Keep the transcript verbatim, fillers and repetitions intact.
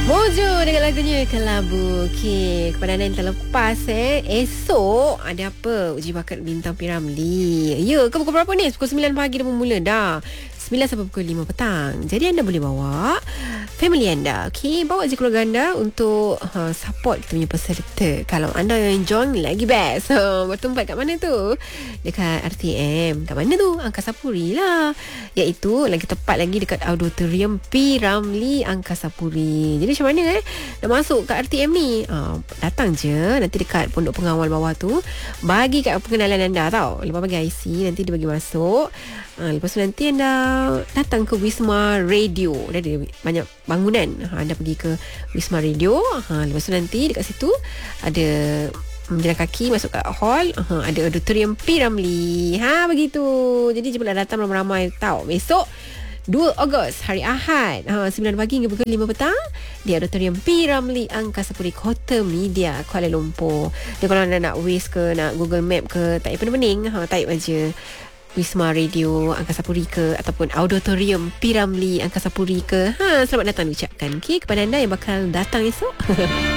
Mojo dengan lagunya Kelabu. Okey, kepada anda yang terlepas eh, esok ada apa? Uji bakat bintang P. Ramlee. Ya, ke pukul berapa ni? Pukul sembilan pagi dah bermula dah. sembilan sampai pukul lima petang. Jadi anda boleh bawa family anda. Okey, bawa je keluarga anda untuk ha, support kita punya peserta. Kalau anda yang join lagi best. Ha, bertempat kat mana tu? Dekat R T M. Kat mana tu? Angkasa Puri lah. Iaitu lagi tepat lagi dekat Auditorium P. Ramlee Angkasa Puri. Jadi macam mana eh nak masuk kat R T M ni? Ha, datang je nanti dekat pondok pengawal bawah tu, bagi kat pengenalan anda tau. Lepas bagi I C nanti dia bagi masuk. Ha, lepas tu nanti anda datang ke Wisma Radio. Dia ada banyak bangunan. Ha, anda pergi ke Wisma Radio. Ha, lepas tu nanti dekat situ ada jalan kaki masuk kat hall. Ha, ada Auditorium P. Ramlee. Ha, begitu. Jadi jemputlah datang ramai-ramai tau. Besok dua Ogos hari Ahad, ha, sembilan pagi hingga pukul lima petang di Auditorium P. Ramlee Angkasa Puri, Kota Media, Kuala Lumpur. Dan kalau anda nak Waze ke, nak Google Map ke, tak payah pening-pening, ha, type aja Wisma Radio Angkasa Puri ke ataupun Auditorium P. Ramlee Angkasa Puri ke. Ha, selamat datang diucapkan okay, kepada anda yang bakal datang esok.